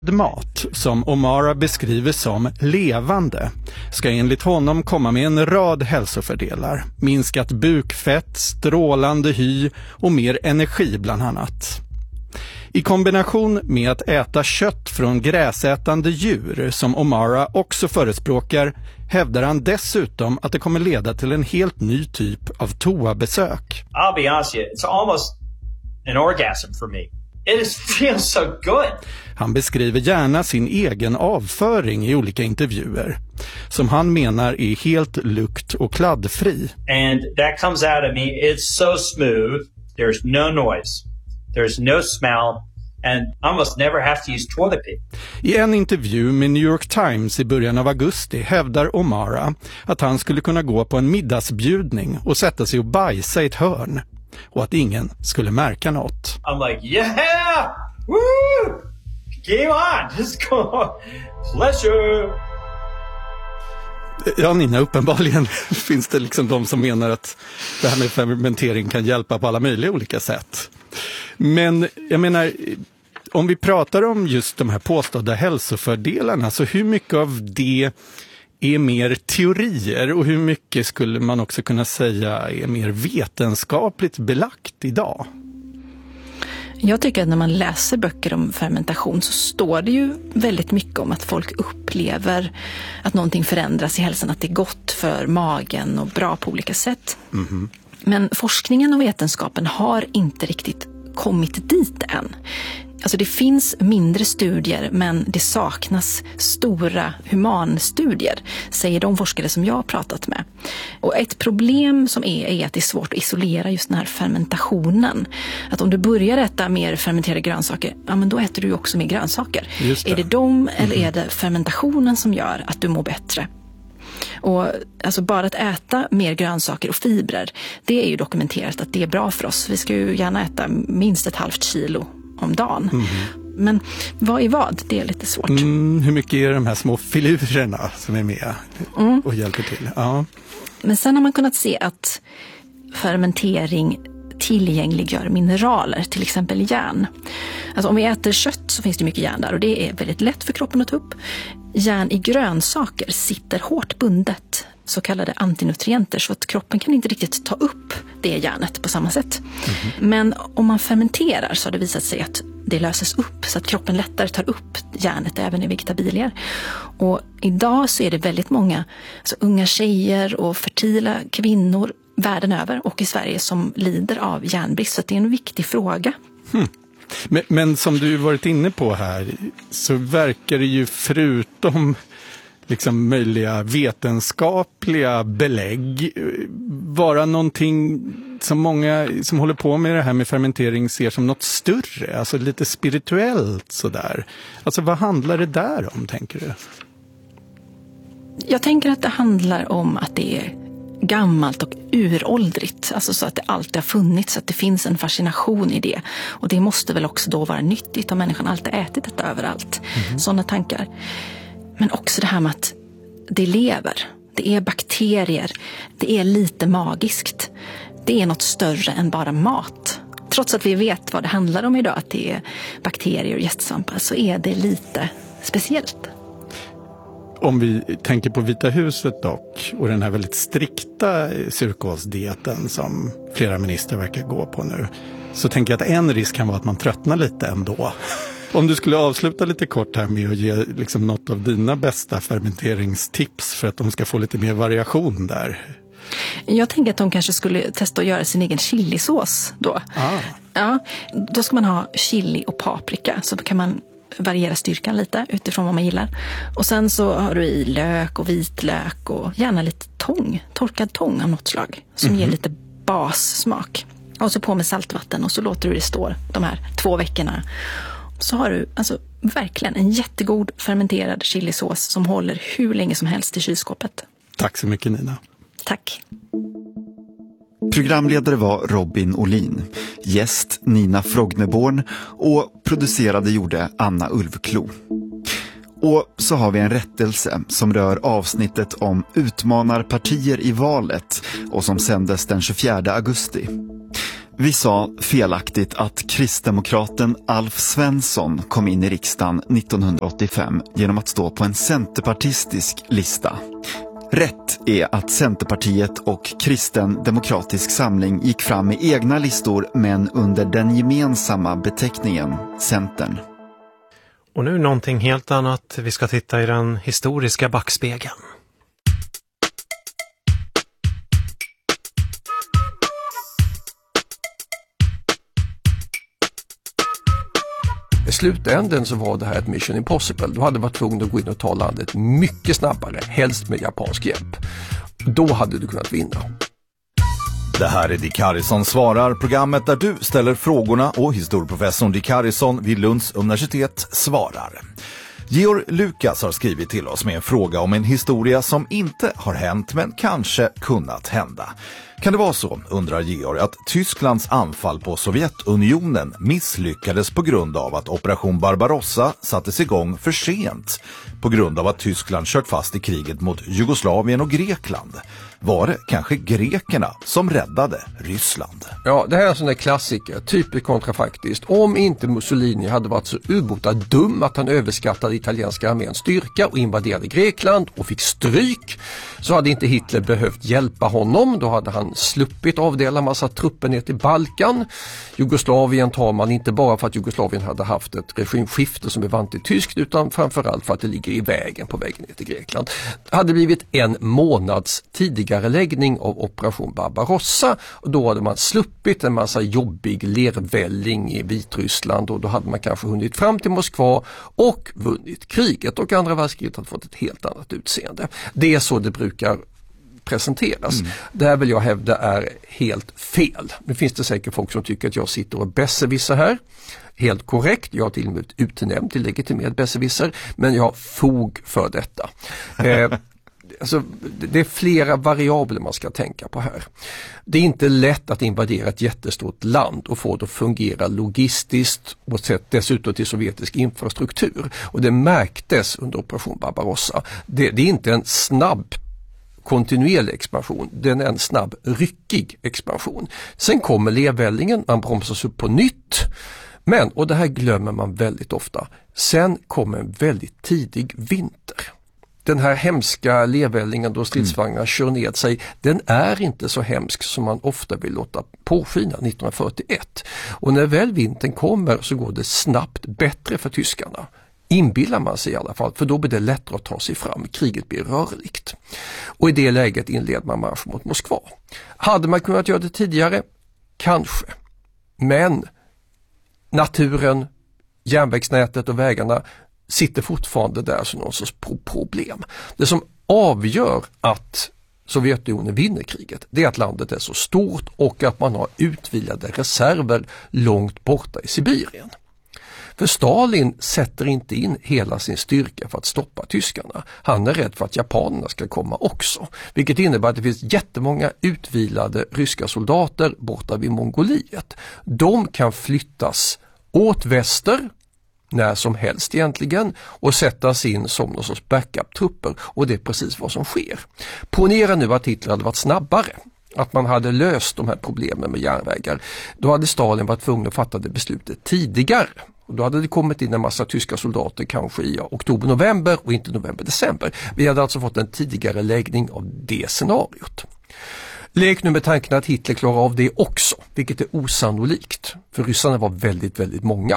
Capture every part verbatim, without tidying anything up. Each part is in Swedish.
Mat, som O'Mara beskriver som levande, ska enligt honom komma med en rad hälsofördelar. Minskat bukfett, strålande hy och mer energi bland annat. I kombination med att äta kött från gräsätande djur, som O'Mara också förespråkar, hävdar han dessutom att det kommer leda till en helt ny typ av toabesök. I'll be honest with you, it's almost an orgasm for me. It is, feels so good. Han beskriver gärna sin egen avföring i olika intervjuer, som han menar är helt lukt- och kladdfri. And that comes out of me, it's so smooth, there's no noise, there's no smell, and I almost never have to use toilet paper. I en intervju med New York Times i början av augusti hävdar O'Mara att han skulle kunna gå på en middagsbjudning och sätta sig och bajsa i ett hörn, och att ingen skulle märka något. I'm like, yeah! Woo! Game on! Just go on! Pleasure! Ja, Nina, uppenbarligen finns det liksom de som menar att det här med fermentering kan hjälpa på alla möjliga olika sätt. Men jag menar, om vi pratar om just de här påstådda hälsofördelarna, så hur mycket av det är mer teorier och hur mycket skulle man också kunna säga är mer vetenskapligt belagt idag? Jag tycker att när man läser böcker om fermentation så står det ju väldigt mycket om att folk upplever att någonting förändras i hälsan, att det är gott för magen och bra på olika sätt. Mm-hmm. Men forskningen och vetenskapen har inte riktigt kommit dit än. Alltså det finns mindre studier, men det saknas stora humanstudier, säger de forskare som jag har pratat med. Och ett problem som är, är att det är svårt att isolera just den här fermentationen. Att om du börjar äta mer fermenterade grönsaker, ja men då äter du ju också mer grönsaker. Det. Är det de eller mm. är det fermentationen som gör att du mår bättre? Och alltså bara att äta mer grönsaker och fibrer, det är ju dokumenterat att det är bra för oss. Vi ska ju gärna äta minst ett halvt kilo om dagen. Mm. Men vad är vad? Det är lite svårt. Mm, hur mycket är de här små filurerna som är med mm. och hjälper till? Ja. Men sen har man kunnat se att fermentering tillgängliggör mineraler, till exempel järn. Alltså om vi äter kött så finns det mycket järn där och det är väldigt lätt för kroppen att ta upp. Järn i grönsaker sitter hårt bundet, så kallade antinutrienter, så att kroppen kan inte riktigt ta upp det järnet på samma sätt. Mm-hmm. Men om man fermenterar så har det visat sig att det löses upp så att kroppen lättare tar upp järnet även i vegetabilier. Och idag så är det väldigt många alltså unga tjejer och fertila kvinnor världen över och i Sverige som lider av järnbrist, så det är en viktig fråga. Hmm. Men, men som du varit inne på här så verkar det ju förutom liksom möjliga vetenskapliga belägg vara någonting som många som håller på med det här med fermentering ser som något större, alltså lite spirituellt sådär. Alltså vad handlar det där om, tänker du? Jag tänker att det handlar om att det är gammalt och uråldrigt, alltså så att det alltid har funnits, så att det finns en fascination i det. Och det måste väl också då vara nyttigt om människan alltid ätit detta överallt. Mm-hmm. Sådana tankar. Men också det här med att det lever. Det är bakterier. Det är lite magiskt. Det är något större än bara mat. Trots att vi vet vad det handlar om idag, att det är bakterier och jästesvampar, så är det lite speciellt. Om vi tänker på Vita huset dock och den här väldigt strikta surkålsdieten som flera ministrar verkar gå på nu, så tänker jag att en risk kan vara att man tröttnar lite ändå. Om du skulle avsluta lite kort här med att ge liksom något av dina bästa fermenteringstips för att de ska få lite mer variation där. Jag tänker att de kanske skulle testa att göra sin egen chilisås då. Ah. Ja, då ska man ha chili och paprika, så då kan man variera styrkan lite utifrån vad man gillar. Och sen så har du i lök och vitlök och gärna lite tång, torkad tång av något slag som mm-hmm. ger lite bassmak. Och så på med saltvatten och så låter du det stå de här två veckorna. Så har du alltså verkligen en jättegod fermenterad chilisås som håller hur länge som helst i kylskåpet. Tack så mycket, Nina. Tack. Programledare var Robin Olin, gäst Nina Frogneborn och producerade gjorde Anna Ulvklo. Och så har vi en rättelse som rör avsnittet om utmanarpartier i valet och som sändes den tjugofjärde augusti. Vi sa felaktigt att kristdemokraten Alf Svensson kom in i riksdagen nittonhundraåttiofem genom att stå på en centerpartistisk lista. Rätt är att Centerpartiet och Kristen demokratisk samling gick fram med egna listor men under den gemensamma beteckningen Centern. Och nu någonting helt annat. Vi ska titta i den historiska backspegeln. I slutänden så var det här ett Mission Impossible. Du hade varit tvungen att gå in och ta landet mycket snabbare, helst med japansk hjälp. Då hade du kunnat vinna. Det här är Dick Harrison svarar, programmet där du ställer frågorna och historieprofessorn Dick Harrison vid Lunds universitet svarar. Georg Lukas har skrivit till oss med en fråga om en historia som inte har hänt men kanske kunnat hända. Kan det vara så, undrar Georg, att Tysklands anfall på Sovjetunionen misslyckades på grund av att Operation Barbarossa sattes igång för sent på grund av att Tyskland kört fast i kriget mot Jugoslavien och Grekland? Var det kanske grekerna som räddade Ryssland? Ja, det här är en sån där klassiker, typiskt kontrafaktiskt. Om inte Mussolini hade varit så ubåtad dum att han överskattade italienska arméns styrka och invaderade Grekland och fick stryk, så hade inte Hitler behövt hjälpa honom. Då hade han sluppit avdela massa trupper ner till Balkan. Jugoslavien tar man inte bara för att Jugoslavien hade haft ett regimskifte som är vant till tyskt, utan framförallt för att det ligger i vägen på vägen ner till Grekland. Det hade blivit en månads tidigare läggning av Operation Barbarossa, och då hade man sluppit en massa jobbig lervälling i Vitryssland, och då hade man kanske hunnit fram till Moskva och vunnit kriget, och andra världskriget hade fått ett helt annat utseende. Det är så det brukar presenteras. Mm. Det här vill jag hävda är helt fel. Nu finns det säkert folk som tycker att jag sitter och besserwisser här. Helt korrekt, jag har till och med utnämnt till legitimerad besserwisser, men jag har fog för detta. eh, Alltså, det är flera variabler man ska tänka på här. Det är inte lätt att invadera ett jättestort land och få det att fungera logistiskt och dessutom till sovjetisk infrastruktur. Och det märktes under Operation Barbarossa. Det, det är inte en snabb kontinuerlig expansion, den är en snabb ryckig expansion. Sen kommer lervällingen, man bromsas upp på nytt. Men, och det här glömmer man väldigt ofta, sen kommer en väldigt tidig vinter. Den här hemska lervällingen då stridsvagnar mm. kör ned sig, den är inte så hemsk som man ofta vill låta påskina nittonhundrafyrtioett. Och när väl vintern kommer så går det snabbt bättre för tyskarna. Inbillar man sig i alla fall, för då blir det lättare att ta sig fram. Kriget blir rörligt. Och i det läget inleder man marsch mot Moskva. Hade man kunnat göra det tidigare? Kanske. Men naturen, järnvägsnätet och vägarna sitter fortfarande där som någon sorts problem. Det som avgör att Sovjetunionen vinner kriget, det är att landet är så stort och att man har utvilade reserver långt borta i Sibirien. För Stalin sätter inte in hela sin styrka för att stoppa tyskarna. Han är rädd för att japanerna ska komma också. Vilket innebär att det finns jättemånga utvilade ryska soldater borta vid Mongoliet. De kan flyttas åt väster när som helst egentligen och sättas in som någon sorts backup-trupper, och det är precis vad som sker. Ponera nu att Hitler hade varit snabbare, att man hade löst de här problemen med järnvägar. Då hade Stalin varit tvungen att fatta det beslutet tidigare. Och då hade det kommit in en massa tyska soldater kanske i oktober-november och inte november-december. Vi hade alltså fått en tidigare läggning av det scenariot. Lek nu med tanken att Hitler klarar av det också, vilket är osannolikt. För ryssarna var väldigt, väldigt många.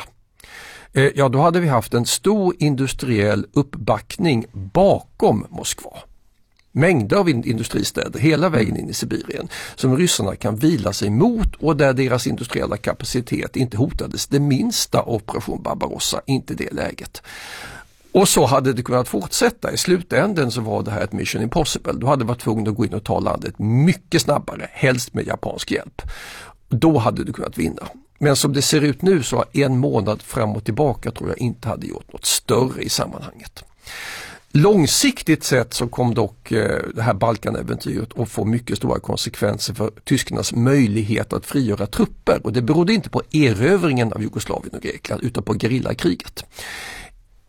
Ja, då hade vi haft en stor industriell uppbackning bakom Moskva. Mängder av industristäder hela vägen in i Sibirien som ryssarna kan vila sig mot, och där deras industriella kapacitet inte hotades det minsta av Operation Barbarossa, inte det läget. Och så hade det kunnat fortsätta. I slutänden så var det här ett Mission Impossible. Då hade varit tvungen att gå in och ta landet mycket snabbare, helst med japansk hjälp. Då hade du kunnat vinna. Men som det ser ut nu så har en månad fram och tillbaka tror jag inte hade gjort något större i sammanhanget. Långsiktigt sett så kom dock eh, det här Balkanäventyret att få mycket stora konsekvenser för tyskarnas möjlighet att frigöra trupper, och det berodde inte på erövringen av Jugoslavien och Grekland utan på gerillakriget.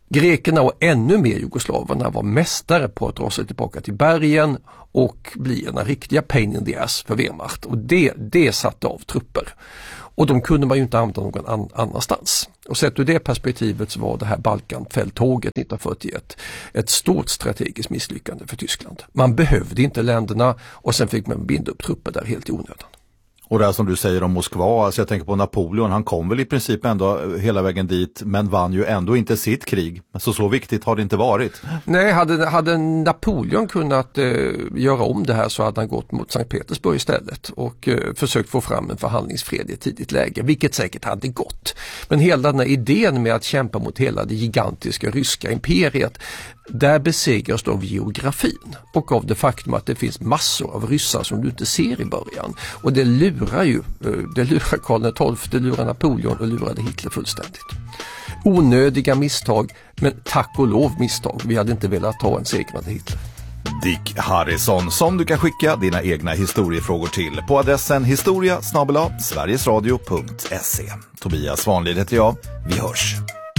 Grekerna och ännu mer jugoslaverna var mästare på att dra sig tillbaka till bergen och bli en riktiga pain in the ass för Wehrmacht. Och det, det satte av trupper. Och de kunde man ju inte använda någon an, annanstans. Och sett ur det perspektivet så var det här Balkanfälttåget nittonhundrafyrtioett ett stort strategiskt misslyckande för Tyskland. Man behövde inte länderna och sen fick man binda upp trupper där helt i onödan. Och det här som du säger om Moskva, alltså jag tänker på Napoleon, han kom väl i princip ändå hela vägen dit men vann ju ändå inte sitt krig. Så så viktigt har det inte varit. Nej, hade, hade Napoleon kunnat eh, göra om det här så hade han gått mot Sankt Petersburg istället och eh, försökt få fram en förhandlingsfred i ett tidigt läge, vilket säkert hade gått. Men hela den här idén med att kämpa mot hela det gigantiska ryska imperiet, där besegras då av geografin och av det faktum att det finns massor av ryssar som du inte ser i början. Och det lurar ju, det lurar Karl den tolfte, det lurar Napoleon och lurade Hitler fullständigt. Onödiga misstag, men tack och lov misstag. Vi hade inte velat ta en segrande Hitler. Dick Harrison, som du kan skicka dina egna historiefrågor till på adressen historia snabel-a sverigesradio punkt se. Tobias Svanlid heter jag, vi hörs.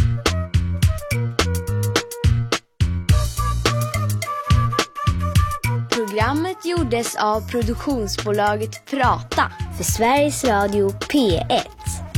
Programmet gjordes av produktionsbolaget Prata för Sveriges Radio P ett.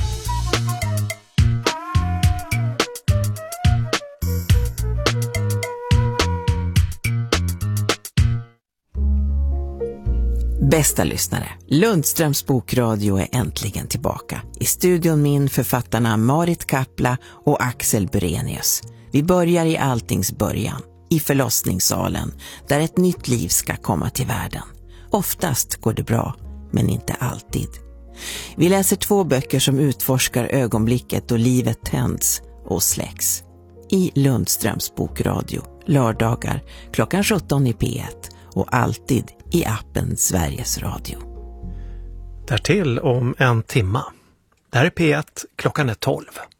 Bästa lyssnare, Lundströms bokradio är äntligen tillbaka. I studion min författarna Marit Kapla och Axel Burenius. Vi börjar i alltings början. I förlossningssalen, där ett nytt liv ska komma till världen. Oftast går det bra, men inte alltid. Vi läser två böcker som utforskar ögonblicket då livet tänds och släcks. I Lundströms bokradio, lördagar klockan sjutton i P ett och alltid i appen Sveriges Radio. Därtill om en timma. Där är P ett, klockan är tolv.